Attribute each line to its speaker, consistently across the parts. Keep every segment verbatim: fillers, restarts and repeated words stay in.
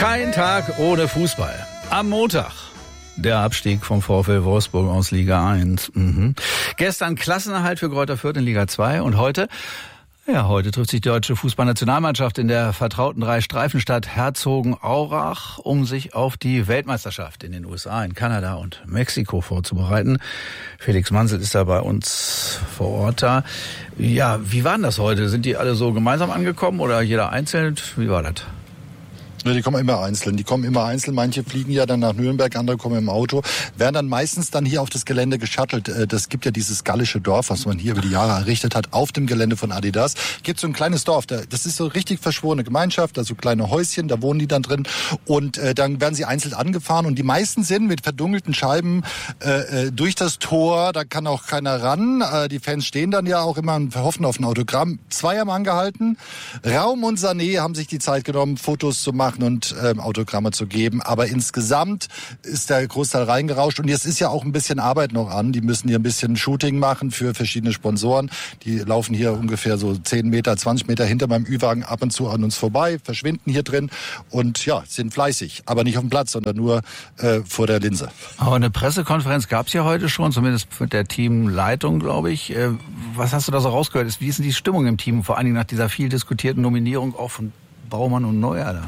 Speaker 1: Kein Tag ohne Fußball. Am Montag der Abstieg vom VfL Wolfsburg aus Liga eins. Mhm. Gestern Klassenerhalt für Greuther Fürth in Liga zwei und heute, ja, heute trifft sich die deutsche Fußballnationalmannschaft in der vertrauten Drei-Streifenstadt Herzogenaurach, um sich auf die Weltmeisterschaft in den U S A, in Kanada und Mexiko vorzubereiten. Felix Mansel ist da bei uns vor Ort da. Ja, wie war denn das heute? Sind die alle so gemeinsam angekommen oder jeder einzeln? Wie war das?
Speaker 2: Ja, die kommen immer einzeln. Die kommen immer einzeln. Manche fliegen ja dann nach Nürnberg, andere kommen im Auto. Werden dann meistens dann hier auf das Gelände geschuttelt. Das gibt ja dieses gallische Dorf, was man hier über die Jahre errichtet hat, auf dem Gelände von Adidas. Gibt so ein kleines Dorf. Das ist so richtig verschworene Gemeinschaft, also kleine Häuschen, da wohnen die dann drin. Und äh, dann werden sie einzeln angefahren. Und die meisten sind mit verdunkelten Scheiben äh, durch das Tor. Da kann auch keiner ran. Äh, die Fans stehen dann ja auch immer und hoffen auf ein Autogramm. Zwei haben angehalten. Raum und Sané haben sich die Zeit genommen, Fotos zu machen und ähm, Autogramme zu geben. Aber insgesamt ist der Großteil reingerauscht. Und jetzt ist ja auch ein bisschen Arbeit noch an. Die müssen hier ein bisschen Shooting machen für verschiedene Sponsoren. Die laufen hier ungefähr so zehn Meter, zwanzig Meter hinter meinem Ü-Wagen ab und zu an uns vorbei, verschwinden hier drin und ja, sind fleißig. Aber nicht auf dem Platz, sondern nur äh, vor der Linse.
Speaker 1: Aber eine Pressekonferenz gab es ja heute schon, zumindest mit der Teamleitung, glaube ich. Äh, was hast du da so rausgehört? Wie ist denn die Stimmung im Team, vor allen Dingen nach dieser viel diskutierten Nominierung auch von Baumann und Neuer da?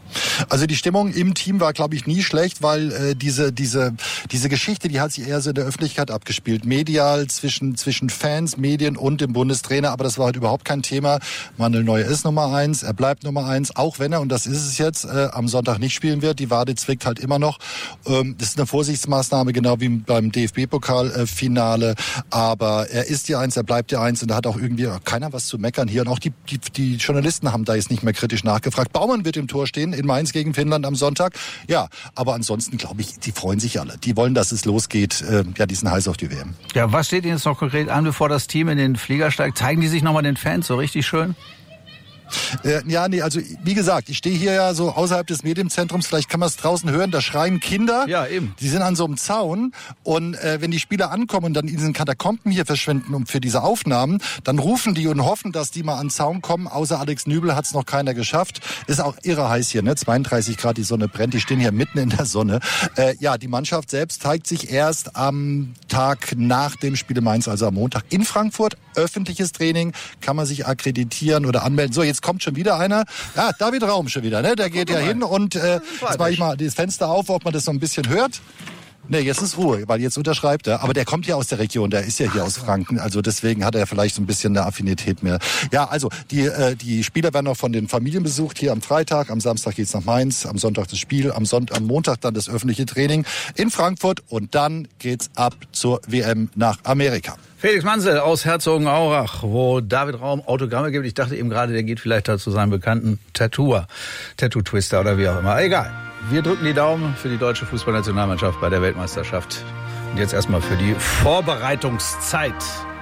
Speaker 2: Also die Stimmung im Team war, glaube ich, nie schlecht, weil äh, diese diese diese Geschichte, die hat sich eher so in der Öffentlichkeit abgespielt, medial zwischen zwischen Fans, Medien und dem Bundestrainer. Aber das war halt überhaupt kein Thema. Manuel Neuer ist Nummer eins, er bleibt Nummer eins, auch wenn er, und das ist es jetzt, äh, am Sonntag nicht spielen wird. Die Wade zwickt halt immer noch. Ähm, das ist eine Vorsichtsmaßnahme, genau wie beim D F B-Pokal-Finale. Aber er ist die Eins, er bleibt die Eins und da hat auch irgendwie keiner was zu meckern hier. Und auch die die die Journalisten haben da jetzt nicht mehr kritisch nachgefragt. Baumann wird im Tor stehen in Mainz gegen Finnland am Sonntag. Ja, aber ansonsten glaube ich, die freuen sich alle. Die wollen, dass es losgeht. Äh, ja, die sind heiß auf die W M.
Speaker 1: Ja, was steht Ihnen jetzt noch konkret an, bevor das Team in den Flieger steigt? Zeigen die sich nochmal den Fans so richtig schön?
Speaker 2: Äh, ja, nee, also wie gesagt, ich stehe hier ja so außerhalb des Medienzentrums, vielleicht kann man es draußen hören, da schreien Kinder.
Speaker 1: Ja, eben.
Speaker 2: Die sind an so einem Zaun und äh, wenn die Spieler ankommen und dann in diesen Katakomben hier verschwinden um für diese Aufnahmen, dann rufen die und hoffen, dass die mal an den Zaun kommen. Außer Alex Nübel hat es noch keiner geschafft. Ist auch irre heiß hier, ne? zweiunddreißig Grad, die Sonne brennt, die stehen hier mitten in der Sonne. Äh, ja, die Mannschaft selbst zeigt sich erst am Tag nach dem Spiel in Mainz, also am Montag in Frankfurt. Öffentliches Training, kann man sich akkreditieren oder anmelden. So, jetzt kommt schon wieder einer. Ja, David Raum schon wieder, ne? Der geht ja hin und äh, jetzt mache ich mal das Fenster auf, ob man das so ein bisschen hört. Nee, jetzt ist Ruhe, weil jetzt unterschreibt er. Aber der kommt ja aus der Region, der ist ja hier aus Franken. Also deswegen hat er vielleicht so ein bisschen eine Affinität mehr. Ja, also die äh, die Spieler werden noch von den Familien besucht. Hier am Freitag, am Samstag geht's nach Mainz, am Sonntag das Spiel, am, Sonntag, am Montag dann das öffentliche Training in Frankfurt und dann geht's ab zur W M nach Amerika.
Speaker 1: Felix Mansel aus Herzogenaurach, wo David Raum Autogramme gibt. Ich dachte eben gerade, der geht vielleicht da zu seinem bekannten Tattooer, Tattoo-Twister oder wie auch immer. Egal. Wir drücken die Daumen für die deutsche Fußballnationalmannschaft bei der Weltmeisterschaft. Und jetzt erstmal für die Vorbereitungszeit